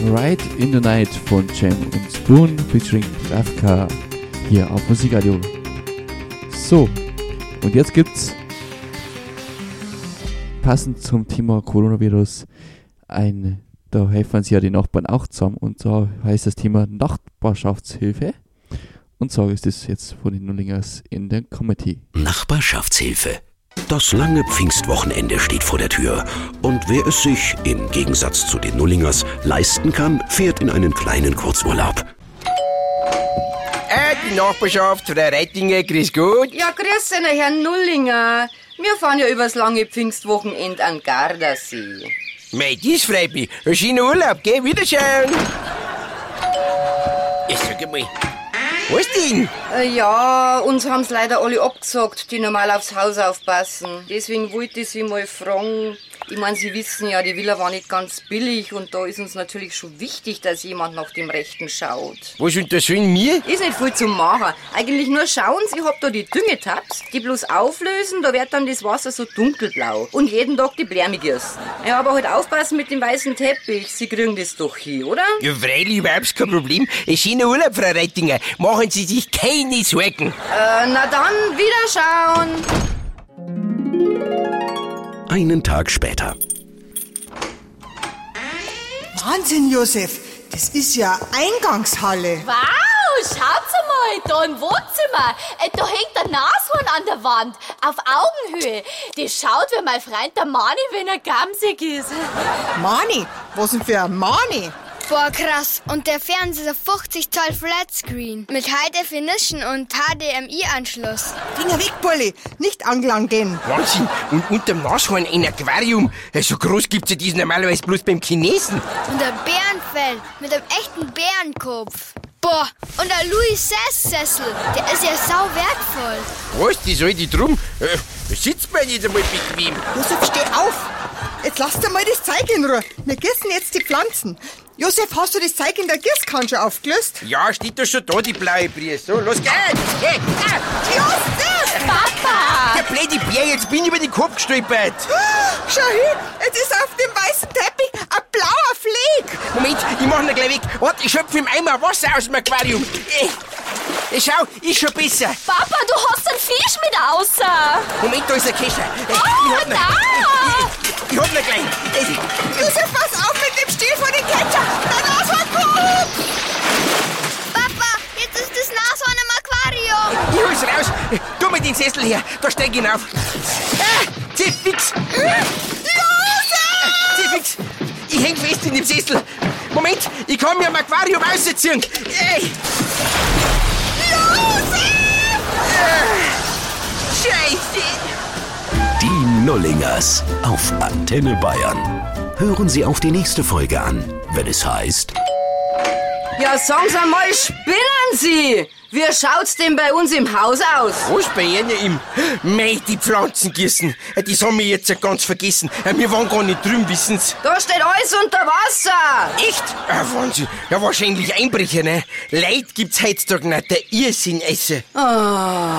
Ride in the Night von Jam und Spoon featuring Ravka hier auf Musikradio. So, und jetzt gibt's passend zum Thema Coronavirus da helfen sich ja die Nachbarn auch zusammen, und so heißt das Thema Nachbarschaftshilfe. Und so ist es jetzt von den Nullingers in der Comedy. Nachbarschaftshilfe. Das lange Pfingstwochenende steht vor der Tür. Und wer es sich, im Gegensatz zu den Nullingers, leisten kann, fährt in einen kleinen Kurzurlaub. Die Nachbarschaft von der Reittinger, grüß Gott. Ja, grüß Sie, Herr Nullinger. Wir fahren ja übers lange Pfingstwochenende an Gardasee. Mei, das freut mich. Ein schöner Urlaub, gell? Wiederschauen. Ja, sag mal, was denn? Ja, uns haben's leider alle abgesagt, die normal aufs Haus aufpassen. Deswegen wollte ich Sie mal fragen. Ich meine, Sie wissen ja, die Villa war nicht ganz billig und da ist uns natürlich schon wichtig, dass jemand nach dem Rechten schaut. Was unterschreiben mir? Ist nicht viel zu machen. Eigentlich nur schauen Sie, ich hab da die Düngetabs, die bloß auflösen, da wird dann das Wasser so dunkelblau. Und jeden Tag die Blärme gießen. Ja, aber halt aufpassen mit dem weißen Teppich, Sie kriegen das doch hin, oder? Ja, freilich, überhaupt kein Problem. Ein schöner Urlaub, Frau Reittinger. Machen Sie sich keine Sorgen. Na dann, wiederschauen. Einen Tag später. Wahnsinn, Josef. Das ist ja Eingangshalle. Wow, schaut's mal, da im Wohnzimmer. Da hängt ein Nashorn an der Wand, auf Augenhöhe. Das schaut wie mein Freund der Mani, wenn er gamsig ist. Mani? Was denn für ein Mani? Boah, krass. Und der Fernseher ist auf 50 Zoll Flatscreen. Mit High Definition und HDMI-Anschluss. Finger weg, Bulli. Nicht angelangt gehen. Wahnsinn. Und unterm Nashorn ein Aquarium. So groß gibt's ja das normalerweise bloß beim Chinesen. Und ein Bärenfell mit einem echten Bärenkopf. Boah, und ein Louis XVI-Sessel. Der ist ja sau wertvoll. Was, das alte drum? Sitzt man nicht einmal bequem. Josef, steh auf. Jetzt lass dir mal das Zeug in Ruhe. Wir gießen jetzt die Pflanzen. Josef, hast du das Zeug in der Gießkanne schon aufgelöst? Ja, steht da schon da, die blaue Brie. So, los geht's. Hey, Josef! Papa! der blöde Bär, jetzt bin ich über den Kopf gestolpert. Schau hin, jetzt ist auf dem weißen Teppich ein blauer Fleck. Moment, ich mach ihn gleich weg. Warte, ich schöpfe im Eimer Wasser aus dem Aquarium. Schau, ist schon besser. Papa, du hast einen Fisch mit außer. Moment, da ist ein Kescher. Oh, nein! Ich hab ihn gleich. Josef, pass auf mit dem Stiel von den Ketchup. Der Nashorn kommt. Papa, jetzt ist das Nashorn im Aquarium. Ich hol's raus. Tu mir den Sessel her. Da steig ich hinauf. Zieh fix. Zieh fix. Ich häng fest in dem Sessel. Moment, ich kann mir am Aquarium rausziehen. Scheiße. Die Nullingers auf Antenne Bayern. Hören Sie auf die nächste Folge an, wenn es heißt... Ja, sagen Sie mal, spinnen Sie? Wie schaut's denn bei uns im Haus aus? Was bei Ihnen im... Mei, die Pflanzen gießen. Das haben wir jetzt ganz vergessen. Wir waren gar nicht drüben, wissen Sie. Da steht alles unter Wasser. Echt? Wahnsinn. Ja, wahrscheinlich Einbrecher, ne? Leid gibt's heutzutage nicht, der Irrsinn essen.